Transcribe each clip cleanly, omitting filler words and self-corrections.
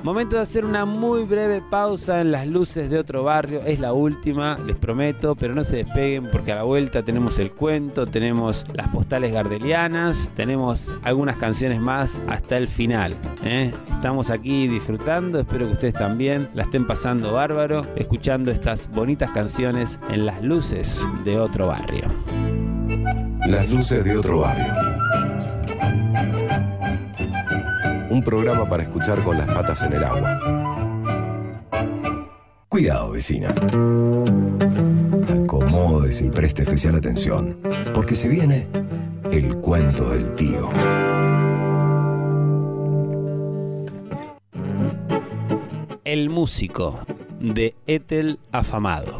Momento de hacer una muy breve pausa en las luces de otro barrio. Es la última, les prometo, pero no se despeguen porque a la vuelta tenemos el cuento, tenemos las postales gardelianas, tenemos algunas canciones más hasta el final. Estamos aquí disfrutando, espero que ustedes también la estén pasando bárbaro, escuchando estas bonitas canciones en las luces de otro barrio. Las luces de otro barrio. Un programa para escuchar con las patas en el agua. Cuidado, vecina. Acomódese y preste especial atención, porque se viene el cuento del tío. El músico, de Ethel Afamado.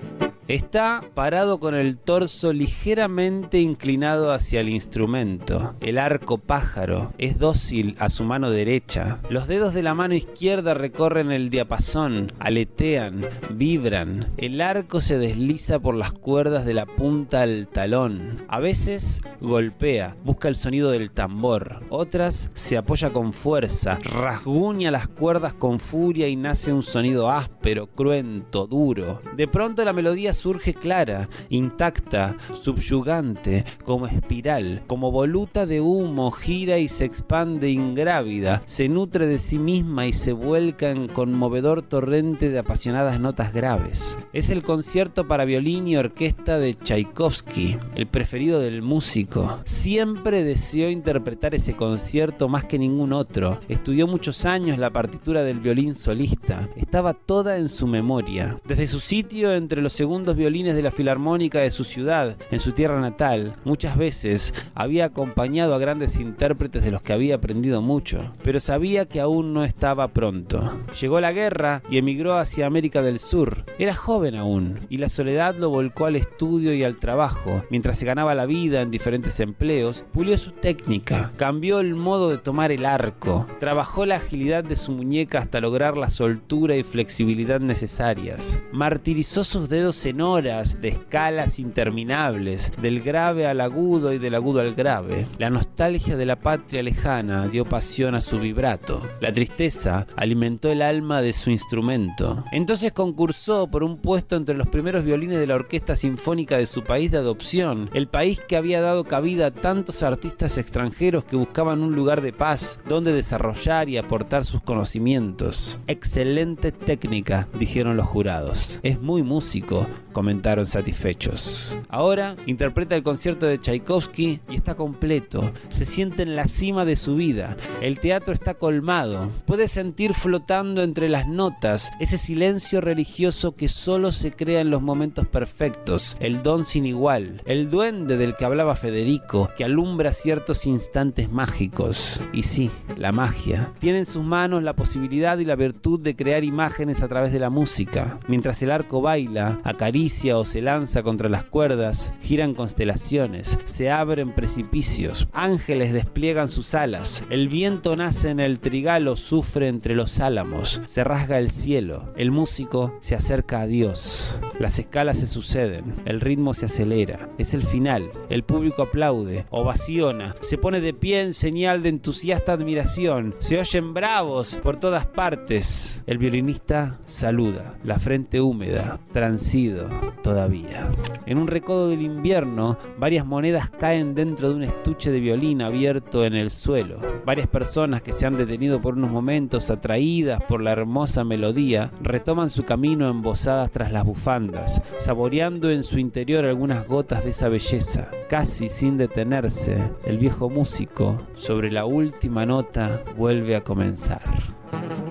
Está parado con el torso ligeramente inclinado hacia el instrumento. El arco pájaro es dócil a su mano derecha. Los dedos de la mano izquierda recorren el diapasón, aletean, vibran. El arco se desliza por las cuerdas de la punta al talón. A veces golpea, busca el sonido del tambor. Otras se apoya con fuerza, rasguña las cuerdas con furia y nace un sonido áspero, cruento, duro. De pronto la melodía surge clara, intacta, subyugante, como espiral, como voluta de humo, gira y se expande ingrávida, se nutre de sí misma y se vuelca en conmovedor torrente de apasionadas notas graves. Es el concierto para violín y orquesta de Tchaikovsky, el preferido del músico. Siempre deseó interpretar ese concierto más que ningún otro. Estudió muchos años la partitura del violín solista. Estaba toda en su memoria. Desde su sitio entre los segundos violines de la filarmónica de su ciudad, en su tierra natal, muchas veces había acompañado a grandes intérpretes de los que había aprendido mucho, pero sabía que aún no estaba pronto. Llegó la guerra y emigró hacia América del Sur. Era joven aún, y la soledad lo volcó al estudio y al trabajo. Mientras se ganaba la vida en diferentes empleos, pulió su técnica, cambió el modo de tomar el arco, trabajó la agilidad de su muñeca hasta lograr la soltura y flexibilidad necesarias. Martirizó sus dedos en horas de escalas interminables, del grave al agudo y del agudo al grave. La nostalgia de la patria lejana dio pasión a su vibrato. La tristeza alimentó el alma de su instrumento. Entonces concursó por un puesto entre los primeros violines de la Orquesta Sinfónica de su país de adopción, el país que había dado cabida a tantos artistas extranjeros que buscaban un lugar de paz donde desarrollar y aportar sus conocimientos. Excelente técnica, dijeron los jurados. Es muy músico, comentaron satisfechos. Ahora interpreta el concierto de Tchaikovsky y está completo. Se siente en la cima de su vida. El teatro está colmado. Puede sentir flotando entre las notas ese silencio religioso que solo se crea en los momentos perfectos, el don sin igual, el duende del que hablaba Federico, que alumbra ciertos instantes mágicos. Y sí, la magia. Tiene en sus manos la posibilidad y la virtud de crear imágenes a través de la música. Mientras el arco baila, acaricia o se lanza contra las cuerdas, giran constelaciones, se abren precipicios, ángeles despliegan sus alas, el viento nace en el trigal o sufre entre los álamos, se rasga el cielo, el músico se acerca a Dios, las escalas se suceden, el ritmo se acelera, es el final, el público aplaude, ovaciona, se pone de pie en señal de entusiasta admiración, se oyen bravos por todas partes, el violinista saluda, la frente húmeda, transido todavía. En un recodo del invierno, varias monedas caen dentro de un estuche de violín abierto en el suelo. Varias personas que se han detenido por unos momentos atraídas por la hermosa melodía, retoman su camino embosadas tras las bufandas, saboreando en su interior algunas gotas de esa belleza. Casi sin detenerse, el viejo músico, sobre la última nota, vuelve a comenzar.